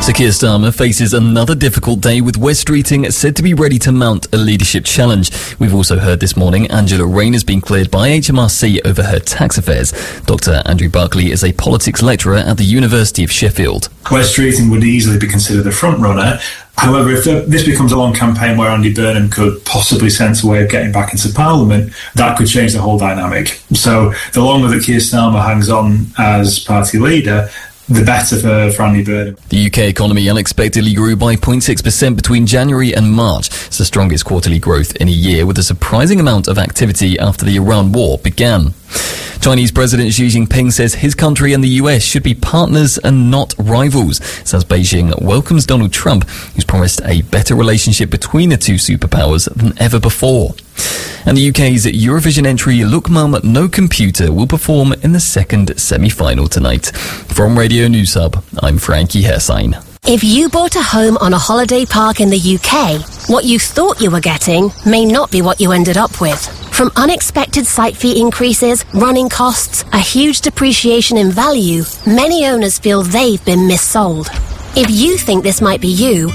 Sir Keir Starmer faces another difficult day with Wes Streeting said to be ready to mount a leadership challenge. We've also heard this morning Angela Rayner has been cleared by HMRC over her tax affairs. Dr. Andrew Barclay is a politics lecturer at the University of Sheffield. Wes Streeting would easily be considered the front runner. However, if this becomes a long campaign where Andy Burnham could possibly sense a way of getting back into Parliament, that could change the whole dynamic. So the longer that Keir Starmer hangs on as party leader, the better for Andy Burnham. The UK economy unexpectedly grew by 0.6% between January and March. It's the strongest quarterly growth in a year, with a surprising amount of activity after the Iran war began. Chinese President Xi Jinping says his country and the US should be partners and not rivals, as Beijing welcomes Donald Trump, who's promised a better relationship between the two superpowers than ever before. And the UK's Eurovision entry Look Mum No Computer will perform in the second semi-final tonight. From Radio News Hub, I'm Frankie Hersine. If you bought a home on a holiday park in the UK, what you thought you were getting may not be what you ended up with. From unexpected site fee increases, running costs, a huge depreciation in value, many owners feel they've been missold. If you think this might be you,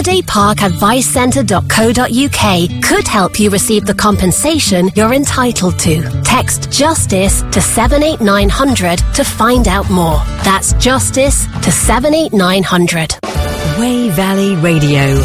holidayparkadvicecentre.co.uk could help you receive the compensation you're entitled to. Text JUSTICE to 78900 to find out more. That's JUSTICE to 78900. Wey Valley Radio.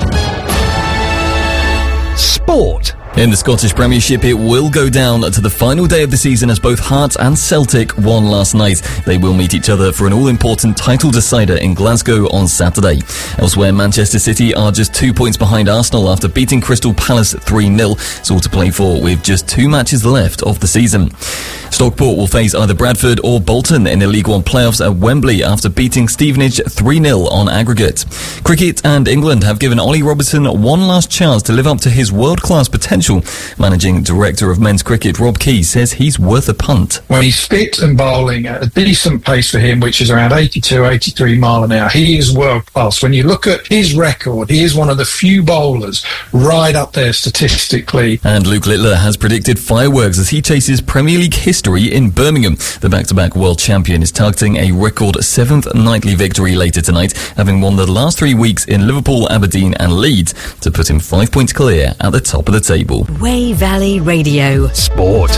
Sport. In the Scottish Premiership, it will go down to the final day of the season as both Hearts and Celtic won last night. They will meet each other for an all-important title decider in Glasgow on Saturday. Elsewhere, Manchester City are just 2 points behind Arsenal after beating Crystal Palace 3-0. It's all to play for with just 2 matches left of the season. Stockport will face either Bradford or Bolton in the League One playoffs at Wembley after beating Stevenage 3-0 on aggregate. Cricket and England have given Ollie Robertson one last chance to live up to his world-class potential. Managing Director of Men's Cricket Rob Key says he's worth a punt. When he's fit and bowling at a decent pace for him, which is around 82, 83 mile an hour, he is world class. When you look at his record, he is one of the few bowlers right up there statistically. And Luke Littler has predicted fireworks as he chases Premier League history in Birmingham. The back-to-back world champion is targeting a record 7th nightly victory later tonight, having won the last 3 weeks in Liverpool, Aberdeen and Leeds to put him 5 points clear at the top of the table. Wey Valley Radio. Sport.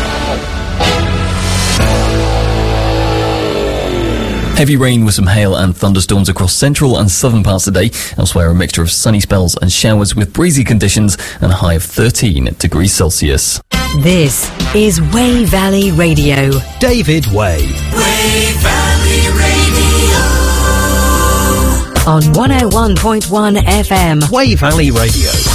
Heavy rain with some hail and thunderstorms across central and southern parts of the day. Elsewhere, a mixture of sunny spells and showers with breezy conditions and a high of 13 degrees Celsius. This is Wey Valley Radio. David Way. Wey Valley Radio. On 101.1 FM. Wey Valley Radio.